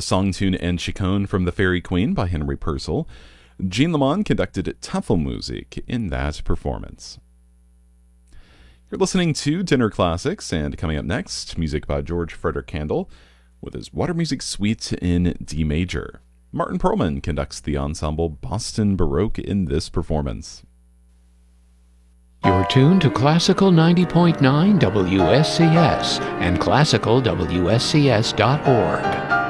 the song tune and Chicone from The Fairy Queen by Henry Purcell. Jean Lamont conducted Tafelmusik in that performance. You're listening to Dinner Classics, and coming up next, music by George Frederick Handel with his Water Music Suite in D major. Martin Perlman conducts the ensemble Boston Baroque in this performance. You're tuned to Classical 90.9 WSCS and classicalwscs.org.